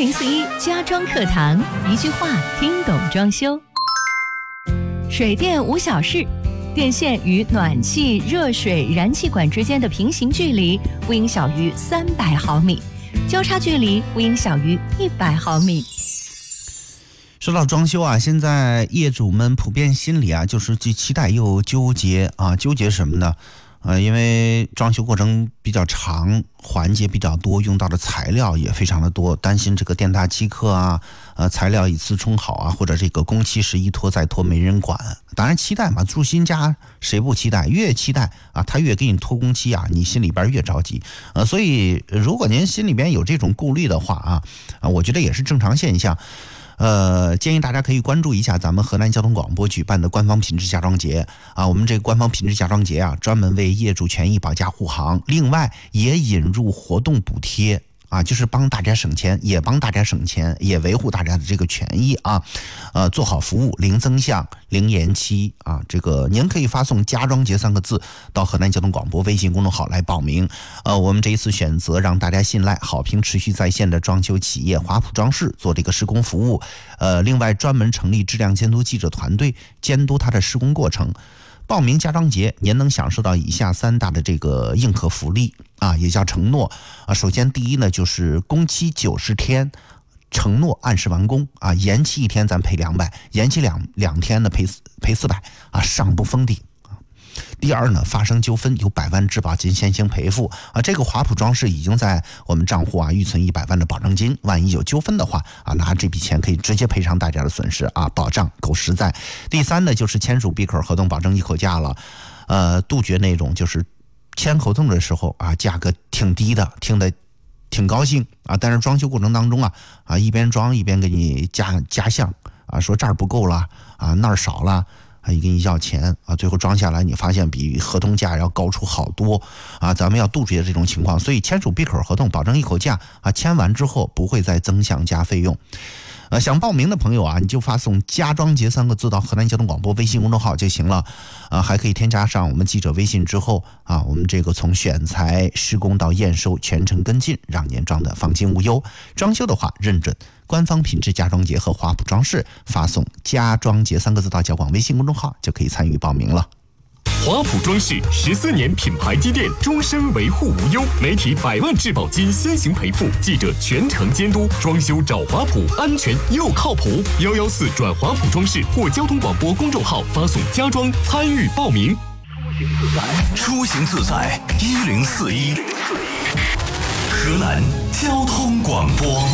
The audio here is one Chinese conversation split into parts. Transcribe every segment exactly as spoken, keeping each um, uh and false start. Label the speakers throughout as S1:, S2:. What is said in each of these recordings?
S1: 零四一家装课堂，一句话听懂装修。水电无小事，电线与暖气、热水、燃气管之间的平行距离不应小于三百毫米，交叉距离不应小于一百毫米。
S2: 说到装修啊，现在业主们普遍心里啊，就是既期待又纠结啊，纠结什么呢？呃，因为装修过程比较长，环节比较多，用到的材料也非常的多，担心这个店大欺客啊，呃，材料一次冲好啊，或者这个工期是一拖再拖没人管。当然期待嘛，住新家谁不期待？越期待啊，他越给你拖工期啊，你心里边越着急。呃，所以如果您心里边有这种顾虑的话啊，啊，我觉得也是正常现象。呃，建议大家可以关注一下咱们河南交通广播举办的官方品质家装节啊，我们这个官方品质家装节啊，专门为业主权益保驾护航，另外也引入活动补贴啊，就是帮大家省钱，也帮大家省钱，也维护大家的这个权益啊，呃，做好服务，零增项，零延期啊。这个您可以发送"家装节"三个字到河南交通广播微信公众号来报名。呃，我们这一次选择让大家信赖、好评持续在线的装修企业华普装饰做这个施工服务。呃，另外专门成立质量监督记者团队，监督它的施工过程。报名家装节，您能享受到以下三大的这个硬核福利啊，也叫承诺啊。首先，第一呢，就是工期九十天，承诺按时完工啊，延期一天咱赔两百，延期两两天呢赔赔四百啊，上不封顶。第二呢，发生纠纷有百万质保金先行赔付啊，这个华普装饰已经在我们账户啊预存一百万的保证金，万一有纠纷的话啊，拿这笔钱可以直接赔偿大家的损失啊，保障够实在。第三呢，就是签署闭口合同，保证一口价了，呃，杜绝那种就是签合同的时候啊价格挺低的，听得挺高兴啊，但是装修过程当中啊啊一边装一边给你加加项啊，说这儿不够了啊，那儿少了。还给你要钱啊，最后装下来你发现比合同价要高出好多啊！咱们要杜绝这种情况，所以签署闭口合同，保证一口价啊，签完之后不会再增项加费用。呃，想报名的朋友啊，你就发送"家装节"三个字到河南交通广播微信公众号就行了啊，还可以添加上我们记者微信之后啊，我们这个从选材、施工到验收全程跟进，让您装的放心无忧。装修的话，认准官方品质家装节和华普装饰，发送"家装节"三个字到交广微信公众号就可以参与报名了。
S3: 华普装饰十四年品牌积淀，终身维护无忧，媒体百万质保金先行赔付，记者全程监督，装修找华普，安全又靠谱。幺幺四转华普装饰或交通广播公众号发送"家装"参与报名。
S4: 出行自在一零四一，河南交通广播。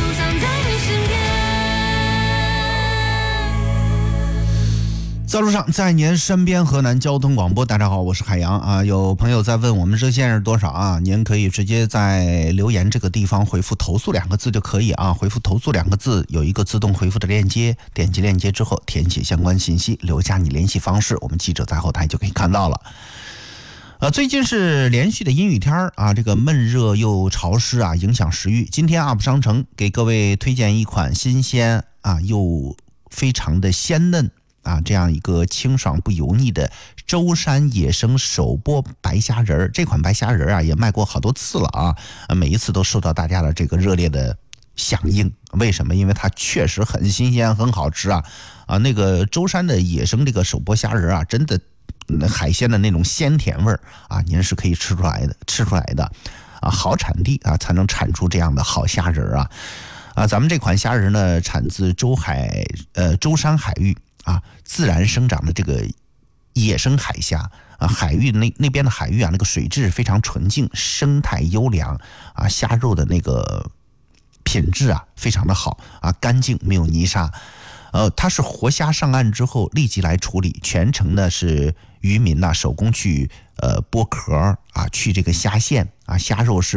S2: 在路上，在您身边，河南交通广播。大家好，我是海洋啊。有朋友在问我们热线是多少啊？您可以直接在留言这个地方回复"投诉"两个字就可以啊。回复"投诉"两个字，有一个自动回复的链接，点击链接之后填写相关信息，留下你联系方式，我们记者在后台就可以看到了。呃，最近是连续的阴雨天啊，这个闷热又潮湿啊，影响食欲。今天 U P 商城给各位推荐一款新鲜啊又非常的鲜嫩啊，这样一个清爽不油腻的舟山野生手剥白虾仁儿。这款白虾仁儿啊，也卖过好多次了啊，每一次都受到大家的这个热烈的响应。为什么？因为它确实很新鲜，很好吃啊！啊，那个舟山的野生这个手剥虾仁儿啊，真的海鲜的那种鲜甜味儿啊，您是可以吃出来的，吃出来的啊，好产地啊，才能产出这样的好虾仁儿啊！啊，咱们这款虾仁呢，产自舟海呃舟山海域。啊，自然生长的这个野生海虾啊，海域那那边的海域啊，那个水质非常纯净，生态优良啊，虾肉的那个品质啊非常的好啊，干净没有泥沙。呃，它是活虾上岸之后立即来处理，全程呢是渔民呐、啊、手工去呃剥壳啊，去这个虾线啊，虾肉是